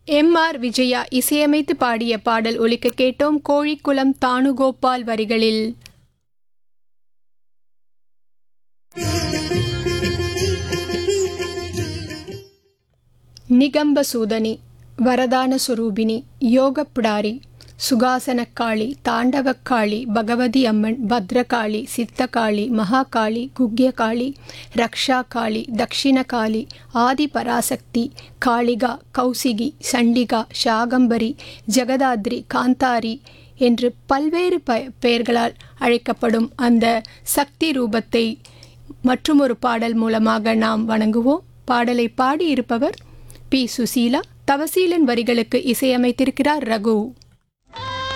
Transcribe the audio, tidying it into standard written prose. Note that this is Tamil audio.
எம்.ஆர். விஜயா இசையமைத்து பாடிய பாடல் ஒலிக்க கேட்டோம். கோழிக்குளம் தாணுகோபால் வரிகளில். நிகம்பசூதனி, வரதான சுரூபிணி, யோகப்பிடாரி, சுகாசனக்காளி, தாண்டவக்காளி, பகவதி அம்மன், பத்ரகாளி, சித்தகாளி, மகாகாளி, குக்யகாளி, ரக்ஷாகாளி, தக்ஷிணகாளி, ஆதிபராசக்தி, காளிகா, கௌசிகி, சண்டிகா, சாகம்பரி, ஜெகதாத்ரி, காந்தாரி என்று பல்வேறு பெயர்களால் அழைக்கப்படும் அந்த சக்தி ரூபத்தை மற்றுமொரு பாடல் மூலமாக நாம் வணங்குவோம். பாடலை பாடியிருப்பவர் பி. சுசீலா. தவசீலன் வரிகளுக்கு இசையமைத்திருக்கிறார் ரகு.